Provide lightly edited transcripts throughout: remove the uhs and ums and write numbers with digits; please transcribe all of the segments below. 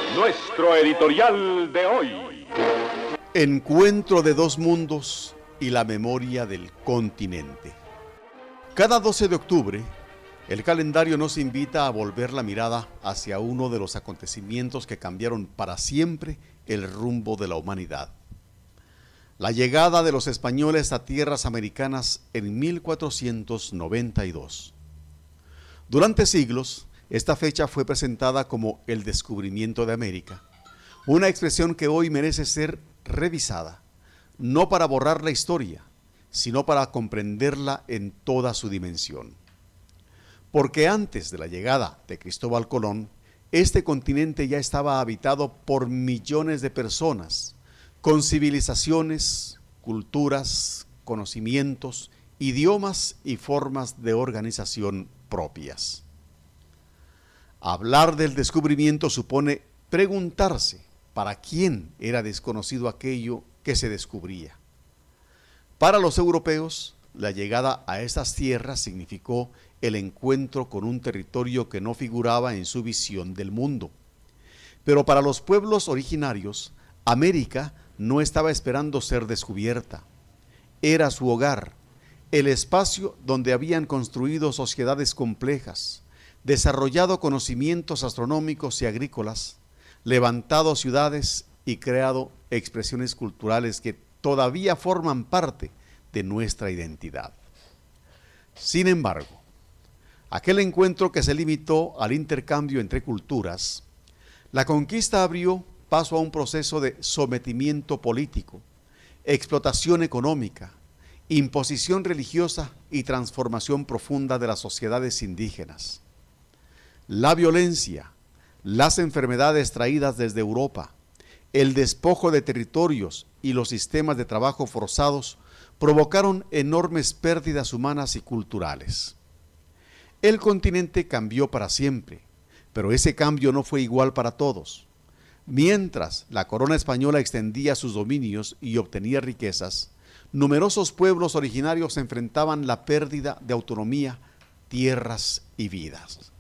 Nuestro editorial de hoy. Encuentro de dos mundos y la memoria del continente. Cada 12 de octubre, el calendario nos invita a volver la mirada hacia uno de los acontecimientos que cambiaron para siempre el rumbo de la humanidad. La llegada de los españoles a tierras americanas en 1492. Durante siglos, esta fecha fue presentada como el descubrimiento de América, una expresión que hoy merece ser revisada, no para borrar la historia, sino para comprenderla en toda su dimensión. Porque antes de la llegada de Cristóbal Colón, este continente ya estaba habitado por millones de personas, con civilizaciones, culturas, conocimientos, idiomas y formas de organización propias. Hablar del descubrimiento supone preguntarse para quién era desconocido aquello que se descubría. Para los europeos, la llegada a estas tierras significó el encuentro con un territorio que no figuraba en su visión del mundo. Pero para los pueblos originarios, América no estaba esperando ser descubierta. Era su hogar, el espacio donde habían construido sociedades complejas, desarrollado conocimientos astronómicos y agrícolas, levantado ciudades y creado expresiones culturales que todavía forman parte de nuestra identidad. Sin embargo, aquel encuentro que se limitó al intercambio entre culturas, la conquista abrió paso a un proceso de sometimiento político, explotación económica, imposición religiosa y transformación profunda de las sociedades indígenas. La violencia, las enfermedades traídas desde Europa, el despojo de territorios y los sistemas de trabajo forzados provocaron enormes pérdidas humanas y culturales. El continente cambió para siempre, pero ese cambio no fue igual para todos. Mientras la corona española extendía sus dominios y obtenía riquezas, numerosos pueblos originarios enfrentaban la pérdida de autonomía, tierras y vidas.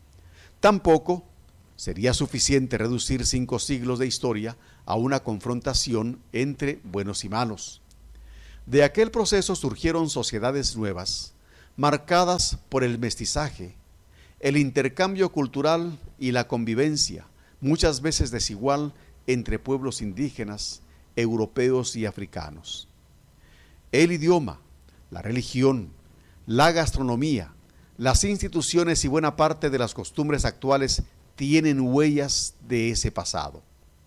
Tampoco sería suficiente reducir 5 siglos de historia a una confrontación entre buenos y malos. De aquel proceso surgieron sociedades nuevas, marcadas por el mestizaje, el intercambio cultural y la convivencia, muchas veces desigual, entre pueblos indígenas, europeos y africanos. El idioma, la religión, la gastronomía, las instituciones y buena parte de las costumbres actuales tienen huellas de ese pasado.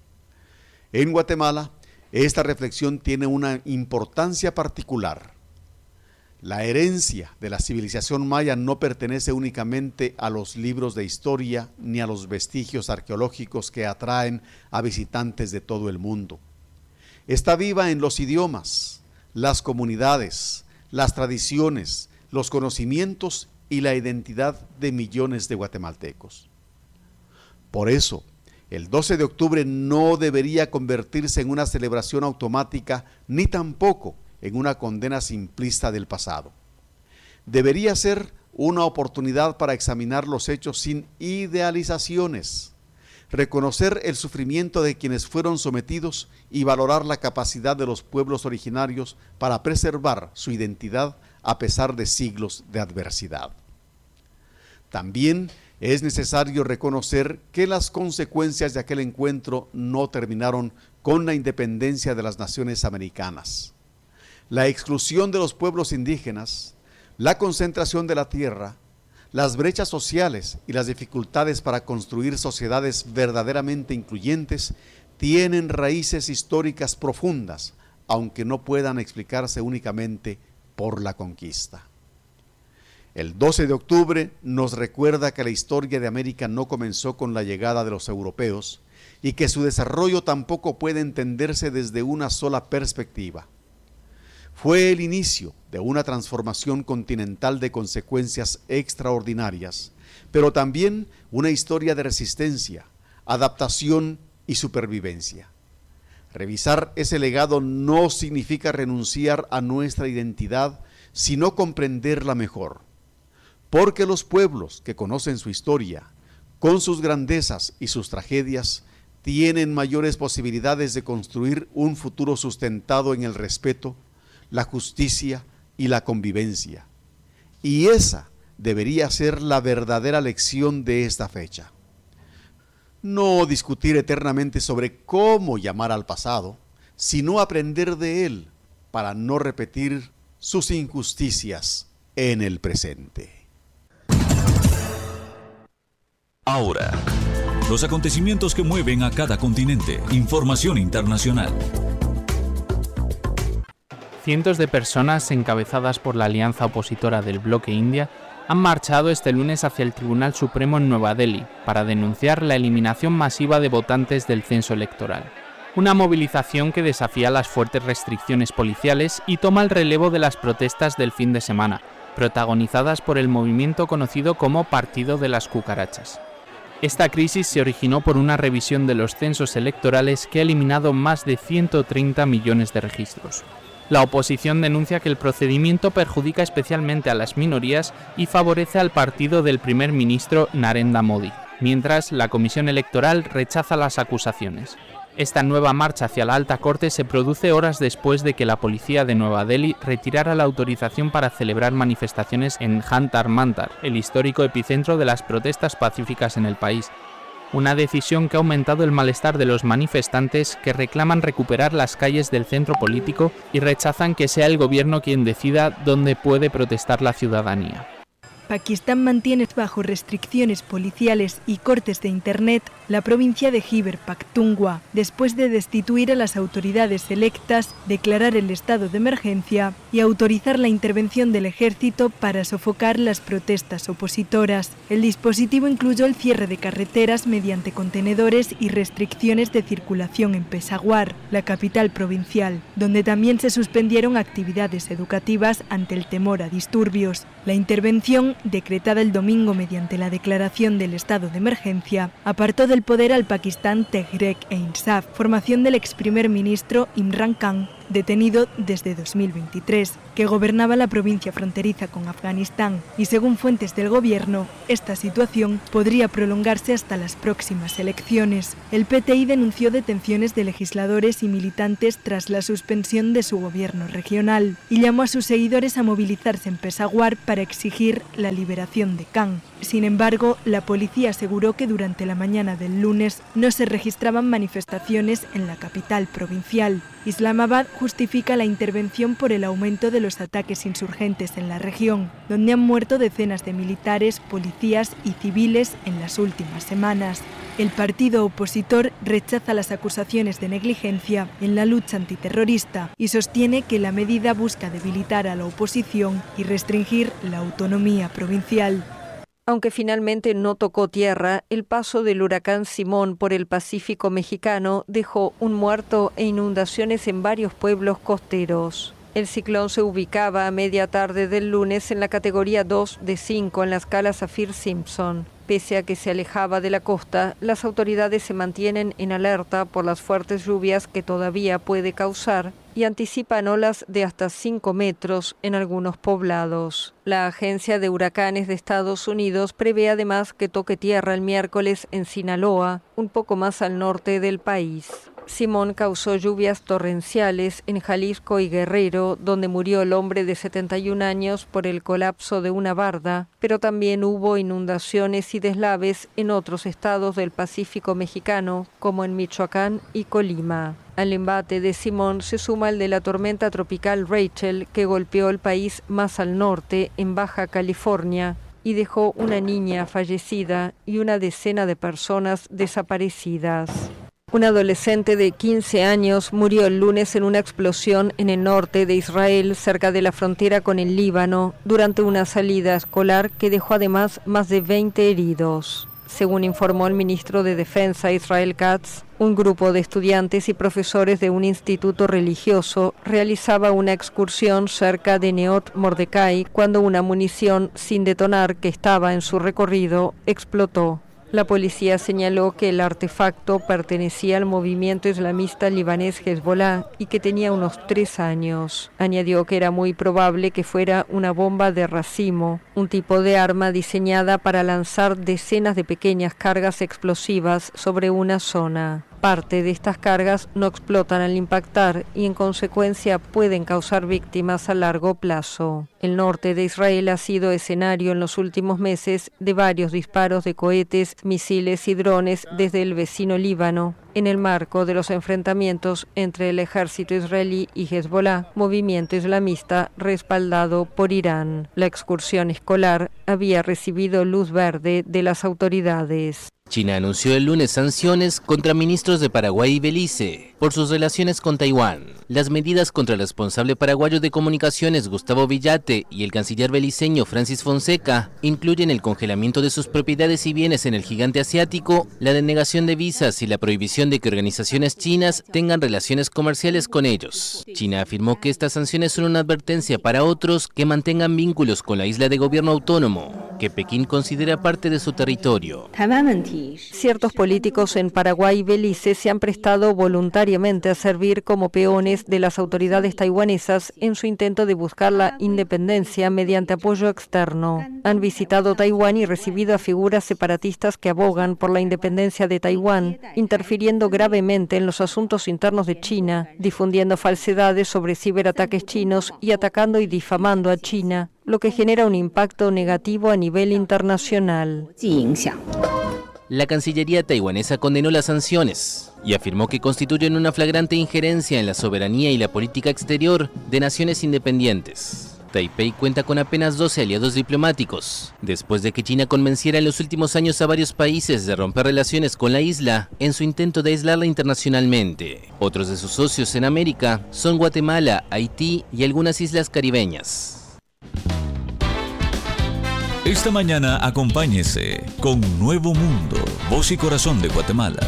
En Guatemala, esta reflexión tiene una importancia particular. La herencia de la civilización maya no pertenece únicamente a los libros de historia ni a los vestigios arqueológicos que atraen a visitantes de todo el mundo. Está viva en los idiomas, las comunidades, las tradiciones, los conocimientos y la identidad de millones de guatemaltecos. Por eso, el 12 de octubre no debería convertirse en una celebración automática ni tampoco en una condena simplista del pasado. Debería ser una oportunidad para examinar los hechos sin idealizaciones, reconocer el sufrimiento de quienes fueron sometidos y valorar la capacidad de los pueblos originarios para preservar su identidad a pesar de siglos de adversidad. También es necesario reconocer que las consecuencias de aquel encuentro no terminaron con la independencia de las naciones americanas. La exclusión de los pueblos indígenas, la concentración de la tierra, las brechas sociales y las dificultades para construir sociedades verdaderamente incluyentes tienen raíces históricas profundas, aunque no puedan explicarse únicamente por la conquista. El 12 de octubre nos recuerda que la historia de América no comenzó con la llegada de los europeos y que su desarrollo tampoco puede entenderse desde una sola perspectiva. Fue el inicio de una transformación continental de consecuencias extraordinarias, pero también una historia de resistencia, adaptación y supervivencia. Revisar ese legado no significa renunciar a nuestra identidad, sino comprenderla mejor. Porque los pueblos que conocen su historia, con sus grandezas y sus tragedias, tienen mayores posibilidades de construir un futuro sustentado en el respeto, la justicia y la convivencia. Y esa debería ser la verdadera lección de esta fecha. No discutir eternamente sobre cómo llamar al pasado, sino aprender de él para no repetir sus injusticias en el presente. Ahora, los acontecimientos que mueven a cada continente. Información internacional. Cientos de personas encabezadas por la alianza opositora del bloque India han marchado este lunes hacia el Tribunal Supremo en Nueva Delhi para denunciar la eliminación masiva de votantes del censo electoral. Una movilización que desafía las fuertes restricciones policiales y toma el relevo de las protestas del fin de semana, protagonizadas por el movimiento conocido como Partido de las Cucarachas. Esta crisis se originó por una revisión de los censos electorales que ha eliminado más de 130 millones de registros. La oposición denuncia que el procedimiento perjudica especialmente a las minorías y favorece al partido del primer ministro Narendra Modi, mientras la Comisión Electoral rechaza las acusaciones. Esta nueva marcha hacia la alta corte se produce horas después de que la policía de Nueva Delhi retirara la autorización para celebrar manifestaciones en Jantar Mantar, el histórico epicentro de las protestas pacíficas en el país. Una decisión que ha aumentado el malestar de los manifestantes que reclaman recuperar las calles del centro político y rechazan que sea el gobierno quien decida dónde puede protestar la ciudadanía. Pakistán mantiene bajo restricciones policiales y cortes de Internet la provincia de Khyber Pakhtunkhwa, después de destituir a las autoridades electas, declarar el estado de emergencia y autorizar la intervención del ejército para sofocar las protestas opositoras. El dispositivo incluyó el cierre de carreteras mediante contenedores y restricciones de circulación en Peshawar, la capital provincial, donde también se suspendieron actividades educativas ante el temor a disturbios. La intervención, decretada el domingo mediante la declaración del estado de emergencia, apartó del poder al Pakistán Tehreek-e-Insaf, formación del ex primer ministro Imran Khan, detenido desde 2023, que gobernaba la provincia fronteriza con Afganistán, y según fuentes del gobierno, esta situación podría prolongarse hasta las próximas elecciones. El PTI denunció detenciones de legisladores y militantes tras la suspensión de su gobierno regional y llamó a sus seguidores a movilizarse en Peshawar para exigir la liberación de Khan. Sin embargo, la policía aseguró que durante la mañana del lunes no se registraban manifestaciones en la capital provincial. Islamabad justifica la intervención por el aumento de los ataques insurgentes en la región, donde han muerto decenas de militares, policías y civiles en las últimas semanas. El partido opositor rechaza las acusaciones de negligencia en la lucha antiterrorista y sostiene que la medida busca debilitar a la oposición y restringir la autonomía provincial. Aunque finalmente no tocó tierra, el paso del huracán Simón por el Pacífico mexicano dejó un muerto e inundaciones en varios pueblos costeros. El ciclón se ubicaba a media tarde del lunes en la categoría 2 de 5 en la escala Saffir-Simpson. Pese a que se alejaba de la costa, las autoridades se mantienen en alerta por las fuertes lluvias que todavía puede causar y anticipan olas de hasta 5 metros en algunos poblados. La Agencia de Huracanes de Estados Unidos prevé además que toque tierra el miércoles en Sinaloa, un poco más al norte del país. Simón causó lluvias torrenciales en Jalisco y Guerrero, donde murió el hombre de 71 años por el colapso de una barda, pero también hubo inundaciones y deslaves en otros estados del Pacífico mexicano, como en Michoacán y Colima. Al embate de Simón se suma el de la tormenta tropical Rachel, que golpeó el país más al norte, en Baja California, y dejó una niña fallecida y una decena de personas desaparecidas. Un adolescente de 15 años murió el lunes en una explosión en el norte de Israel, cerca de la frontera con el Líbano, durante una salida escolar que dejó además más de 20 heridos. Según informó el ministro de Defensa Israel Katz, un grupo de estudiantes y profesores de un instituto religioso realizaba una excursión cerca de Neot Mordecai cuando una munición sin detonar que estaba en su recorrido explotó. La policía señaló que el artefacto pertenecía al movimiento islamista libanés Hezbollah y que tenía unos 3 años. Añadió que era muy probable que fuera una bomba de racimo, un tipo de arma diseñada para lanzar decenas de pequeñas cargas explosivas sobre una zona. Parte de estas cargas no explotan al impactar y en consecuencia pueden causar víctimas a largo plazo. El norte de Israel ha sido escenario en los últimos meses de varios disparos de cohetes, misiles y drones desde el vecino Líbano, en el marco de los enfrentamientos entre el ejército israelí y Hezbollah, movimiento islamista respaldado por Irán. La excursión escolar había recibido luz verde de las autoridades. China anunció el lunes sanciones contra ministros de Paraguay y Belice por sus relaciones con Taiwán. Las medidas contra el responsable paraguayo de comunicaciones Gustavo Villate y el canciller beliceño Francis Fonseca incluyen el congelamiento de sus propiedades y bienes en el gigante asiático, la denegación de visas y la prohibición de que organizaciones chinas tengan relaciones comerciales con ellos. China afirmó que estas sanciones son una advertencia para otros que mantengan vínculos con la isla de gobierno autónomo, que Pekín considera parte de su territorio. Ciertos políticos en Paraguay y Belice se han prestado voluntariamente a servir como peones de las autoridades taiwanesas en su intento de buscar la independencia mediante apoyo externo. Han visitado Taiwán y recibido a figuras separatistas que abogan por la independencia de Taiwán, interfiriendo gravemente en los asuntos internos de China, difundiendo falsedades sobre ciberataques chinos y atacando y difamando a China, lo que genera un impacto negativo a nivel internacional. La Cancillería taiwanesa condenó las sanciones y afirmó que constituyen una flagrante injerencia en la soberanía y la política exterior de naciones independientes. Taipei cuenta con apenas 12 aliados diplomáticos, después de que China convenciera en los últimos años a varios países de romper relaciones con la isla en su intento de aislarla internacionalmente. Otros de sus socios en América son Guatemala, Haití y algunas islas caribeñas. Esta mañana acompáñese con Nuevo Mundo, voz y corazón de Guatemala.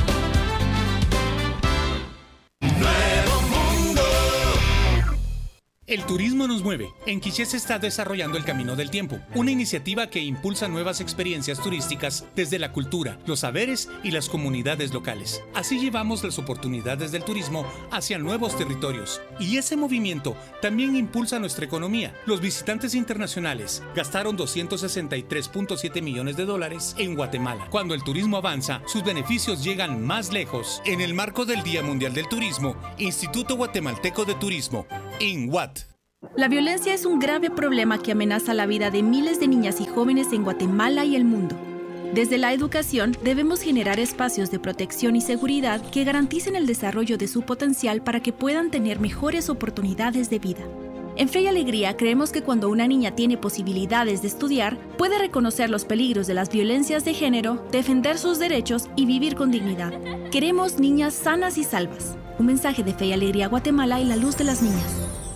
El turismo nos mueve. En Quiché se está desarrollando el Camino del Tiempo, una iniciativa que impulsa nuevas experiencias turísticas desde la cultura, los saberes y las comunidades locales. Así llevamos las oportunidades del turismo hacia nuevos territorios. Y ese movimiento también impulsa nuestra economía. Los visitantes internacionales gastaron $263.7 millones en Guatemala. Cuando el turismo avanza, sus beneficios llegan más lejos. En el marco del Día Mundial del Turismo, Instituto Guatemalteco de Turismo, INGUAT. La violencia es un grave problema que amenaza la vida de miles de niñas y jóvenes en Guatemala y el mundo. Desde la educación debemos generar espacios de protección y seguridad que garanticen el desarrollo de su potencial para que puedan tener mejores oportunidades de vida. En Fe y Alegría creemos que cuando una niña tiene posibilidades de estudiar, puede reconocer los peligros de las violencias de género, defender sus derechos y vivir con dignidad. Queremos niñas sanas y salvas. Un mensaje de Fe y Alegría Guatemala y la luz de las niñas.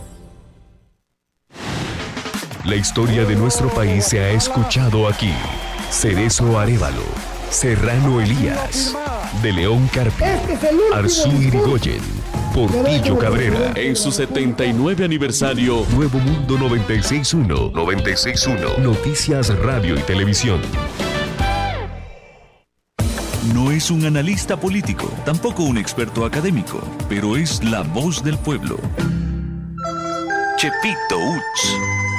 La historia de nuestro país se ha escuchado aquí. Cerezo Arévalo, Serrano Elías, De León Carpio, Arzú Irigoyen, Portillo Cabrera. En su 79 aniversario, Nuevo Mundo 96.1. Noticias, radio y televisión. No es un analista político, tampoco un experto académico, pero es la voz del pueblo. Chepito Uts.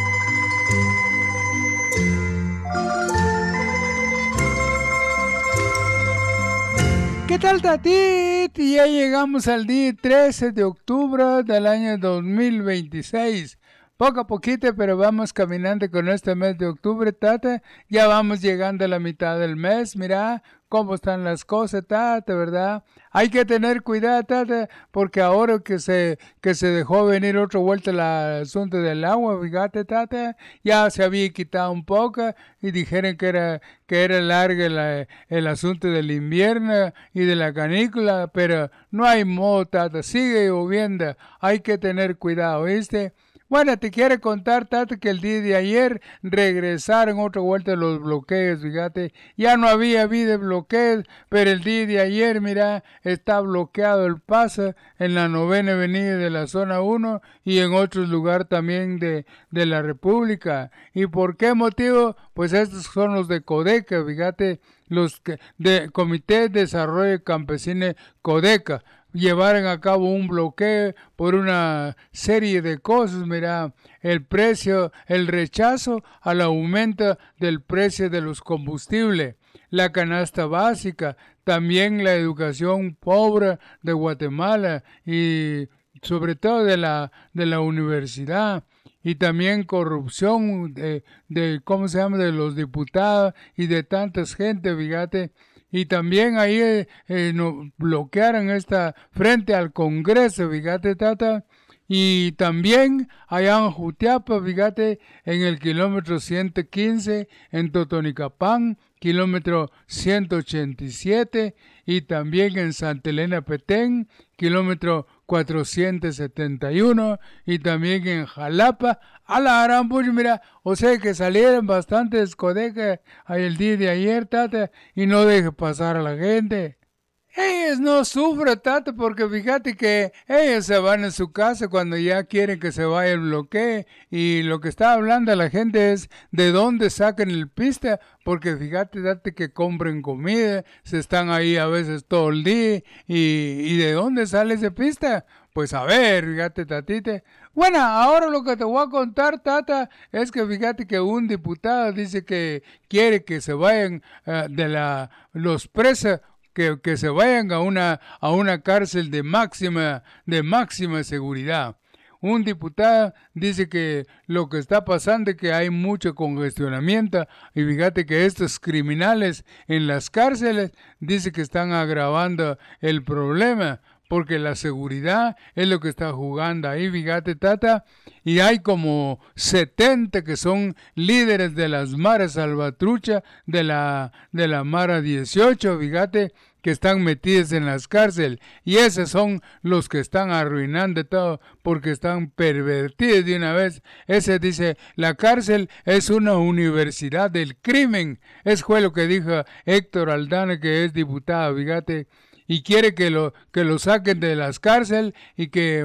¿Qué tal, Tatit? Ya llegamos al día 13 de octubre del año 2026. Poco a poquito, pero vamos caminando con este mes de octubre, Tata. Ya vamos llegando a la mitad del mes. Mira cómo están las cosas, Tata, ¿verdad? Hay que tener cuidado, Tata, porque ahora que se dejó venir otra vuelta el asunto del agua, fíjate, Tata, ya se había quitado un poco y dijeron que era largo el asunto del invierno y de la canícula, pero no hay modo, Tata, sigue lloviendo, hay que tener cuidado, ¿viste? Bueno, te quiero contar, Tata, que el día de ayer regresaron otra vuelta los bloqueos, fíjate. Ya no había habido bloqueos, pero el día de ayer, mira, está bloqueado el paso en la 9ª avenida de la zona 1 y en otros lugares también de la República. ¿Y por qué motivo? Pues estos son los de Codeca, fíjate, los de Comité de Desarrollo Campesino Codeca. Llevaron a cabo un bloqueo por una serie de cosas, mira, el rechazo al aumento del precio de los combustibles, la canasta básica, también la educación pobre de Guatemala y sobre todo de la universidad, y también corrupción de ¿cómo se llama?, de los diputados y de tantas gente, fíjate. Y también ahí bloquearon frente al Congreso, fíjate, tata. Y también allá en Jutiapa, fíjate, en el kilómetro 115, en Totonicapán, kilómetro 187, y también en Santa Elena Petén, kilómetro 471, y también en Jalapa, a la gran pucha, mira, o sea que salieron bastantes codejas el día de ayer, tata, y no deje pasar a la gente. Ellos no sufren tanto porque fíjate que ellos se van a su casa cuando ya quieren que se vaya el bloqueo, y lo que está hablando la gente es de dónde sacan el pista, porque fíjate, date que compren comida, se están ahí a veces todo el día, y de dónde sale ese pista. Pues a ver, fíjate, tatite. Bueno, ahora lo que te voy a contar, tata, es que fíjate que un diputado dice que quiere que se vayan los presos, que se vayan a una cárcel de máxima seguridad. Un diputado dice que lo que está pasando es que hay mucho congestionamiento, y fíjate que estos criminales en las cárceles dice que están agravando el problema, porque la seguridad es lo que está jugando ahí, fíjate, tata, y hay como 70 que son líderes de las maras salvatrucha, de la Mara 18, fíjate, que están metidos en las cárceles, y esos son los que están arruinando todo, porque están pervertidos de una vez. Ese dice, la cárcel es una universidad del crimen. Eso fue lo que dijo Héctor Aldana, que es diputado, fíjate, y quiere que lo saquen de las cárceles, y que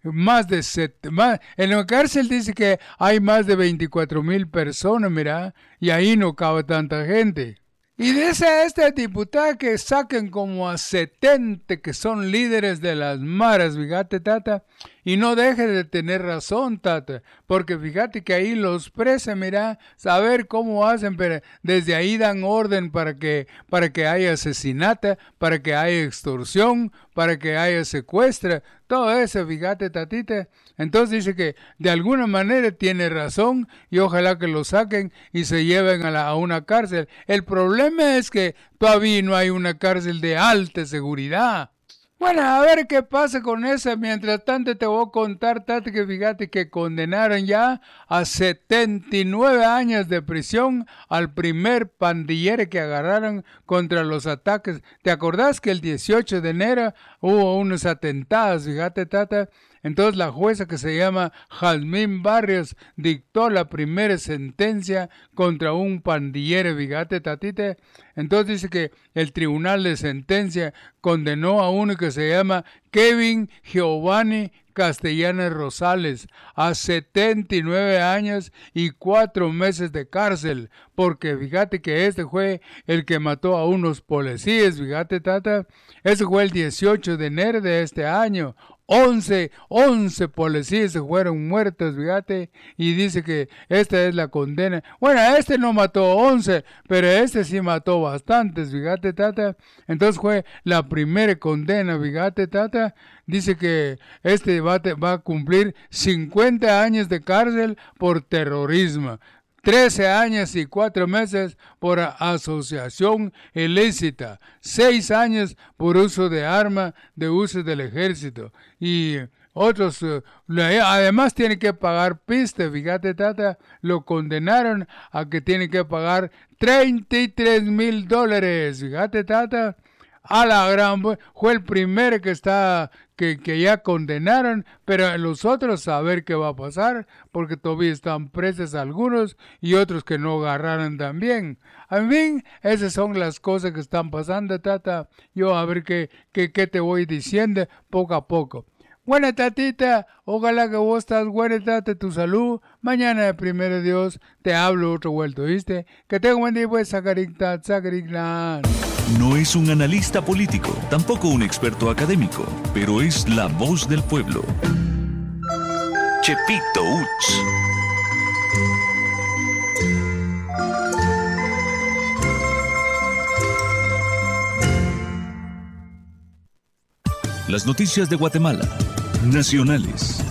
en la cárcel dice que hay más de 24,000 personas, mira, y ahí no cabe tanta gente. Y dice este diputado que saquen como a 70 que son líderes de las maras, fíjate, tata, y no deje de tener razón, tata, porque fíjate que ahí los presos, mira, saber cómo hacen, pero desde ahí dan orden para que haya asesinato, para que haya extorsión, para que haya secuestro, todo eso, fíjate, tatita. Entonces dice que de alguna manera tiene razón, y ojalá que lo saquen y se lleven a una cárcel. El problema es que todavía no hay una cárcel de alta seguridad. Bueno, a ver qué pasa con eso. Mientras tanto te voy a contar, tata, que fíjate que condenaron ya a 79 años de prisión al primer pandillero que agarraron contra los ataques. ¿Te acordás que el 18 de enero hubo unos atentados, fíjate, tata? Entonces la jueza, que se llama Jazmín Barrios, dictó la primera sentencia contra un pandillero, fíjate, tatite. Entonces dice que el tribunal de sentencia condenó a uno que se llama Kevin Giovanni Castellanos Rosales a 79 años y 4 meses de cárcel, porque fíjate que este fue el que mató a unos policías, fíjate, tata. Ese fue el 18 de enero de este año. 11 policías se fueron muertos, fíjate, y dice que esta es la condena. Bueno, este no mató 11, pero este sí mató bastantes, fíjate, tata. Entonces fue la primera condena, fíjate, tata. Dice que este va a cumplir 50 años de cárcel por terrorismo. 13 años y 4 meses por asociación ilícita, 6 años por uso de arma de uso del ejército, y otros, además tiene que pagar piste, fíjate, tata, lo condenaron a que tiene que pagar $33,000, fíjate, tata. A la gran, fue el primero que ya condenaron, pero los otros a ver qué va a pasar, porque todavía están presos algunos y otros que no agarraron también. En fin, esas son las cosas que están pasando, tata. Yo a ver qué te voy diciendo poco a poco. Buena, tatita, ojalá que vos estás buena, tata, tu salud. Mañana, primero Dios, te hablo otro vuelto, ¿viste? Que tenga un buen día, pues, sacaricta. No es un analista político, tampoco un experto académico, pero es la voz del pueblo. Chepito Uts. Las noticias de Guatemala, nacionales,